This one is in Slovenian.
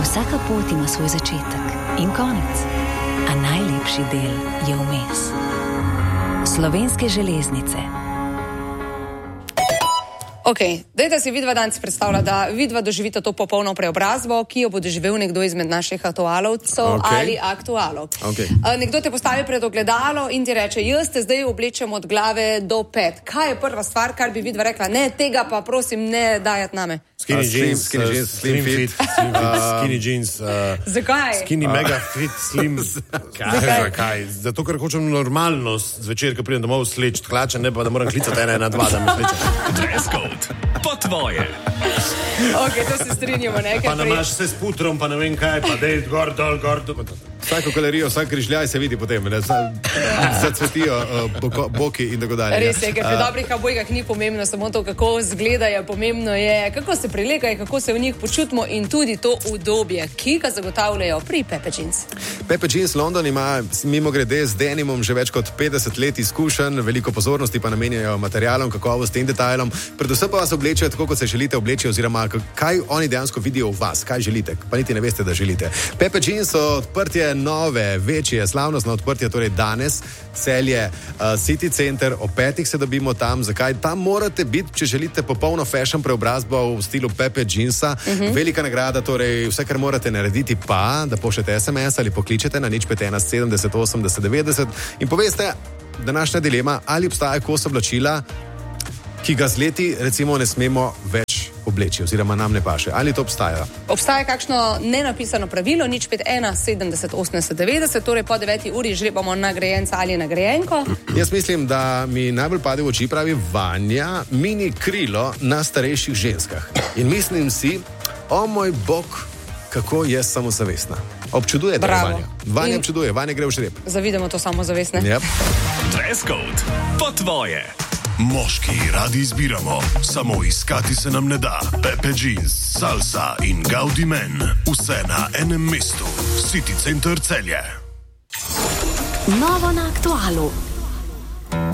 Vsaka pot ima svoj začetek in konec, a najlepši del je vmes. Slovenske železnice. Ok, dajte si vidva danes predstavlja, da vidva doživite to popolno preobrazbo, ki jo bo doživel nekdo izmed naših aktualovcev ali aktualov. Nekdo te postavi pred ogledalo in ti reče, jaz te zdaj oblečem od glave do pet. Kaj je prva stvar, kar bi vidva rekla? Ne, tega pa prosim ne dajati name. Skinny jeans, slim fit. Skinny jeans. Zakaj? Skinny mega fit, slim. Zakaj? Zato, ker hočem normalnost zvečer, ko pridem domov sleč hlače, ne pa da moram klicati 112, da me sleče. Po tvoje. Ok, to se strinjamo, ne? Pa namaš se s putrom, pa ne vem kaj, pa dej gor, dol. Vsako kalorijo, vsak križljaj se vidi potem, ne? Zacvetijo boki in tako dalje. Res je, ker pri dobrih kabojkah ni pomembno samo to, kako izgledajo, pomembno je, kako se prilekajo, kako se v njih počutimo in tudi to udobje, ki ga zagotavljajo pri Pepe Jeans. Pepe Jeans London ima mimogrede z denimom že več kot 50 let izkušenj, veliko pozornosti pa namenjajo materialom, kakovosti in detajlom. Predvsem pa vas oblečejo tako, kot se želite obleči, oziroma kaj oni dejansko vidijo v vas, kaj želite, pa niti ne veste, da želite. Pepe Jeans so odprtje nove, večje, slavnostno odprtje, torej danes, Celje, City Center, o 5 se dobimo tam. Zakaj? Tam morate biti, če želite popolno fashion preobrazbo v stilu Pepe Jeansa. Velika nagrada, torej vse, kar morate narediti pa, da pošljete SMS ali pokličete na 051 70 80 90 in poveste, današnja dilema, ali obstaja kos oblačila, ki ga z leti recimo ne smemo več obleči, oziroma nam ne paše. Ali to obstaja? Obstaja kakšno nenapisano pravilo, 051 70 80 90, torej po 9 uri žrebamo nagrajenca ali nagrajenko? Jaz mislim, da mi najbolj pade v oči, pravi Vanja, mini krilo na starejših ženskah. In mislim si, o moj bog, kako je samozavestna. Občuduje, da je Vanja. Vanja občuduje, Vanja gre v žreb. Zavidamo to samozavestne. Yep. Dress code po tvoje. Moški radi izbiramo, samo iskati se nam ne da. Pepe Jeans, Salsa in Gaudi Men, vse na enem mestu. City Center Celje. Novo na aktualu.